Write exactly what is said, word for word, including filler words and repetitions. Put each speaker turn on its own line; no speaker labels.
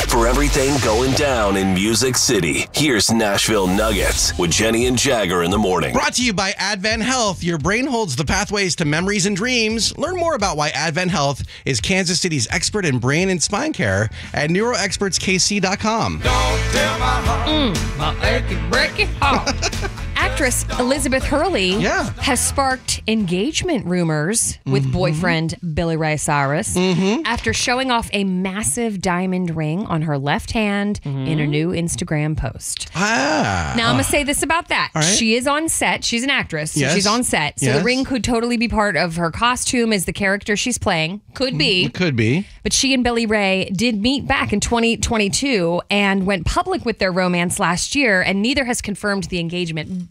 For everything going down in Music City, here's Nashville Nuggets with Jenny and Jagger in the morning.
Brought to you by Advent Health. Your brain holds the pathways to memories and dreams. Learn more about why Advent Health is Kansas City's expert in brain and spine care at neuro experts k c dot com.
Don't tell my heart, mm, my achy, breaky heart.
Actress Elizabeth Hurley
Yeah.
has sparked engagement rumors with
Mm-hmm.
boyfriend Billy Ray Cyrus
Mm-hmm.
after showing off a massive diamond ring on her left hand
Mm-hmm.
in a new Instagram post.
Ah.
Now, I'm going to say this about that.
All right.
She is on set. She's an actress, so
Yes.
she's on set. So
Yes.
the ring could totally be part of her costume as the character she's playing. Could be.
It could be.
But she and Billy Ray did meet back in twenty twenty-two and went public with their romance last year, and neither has confirmed the engagement.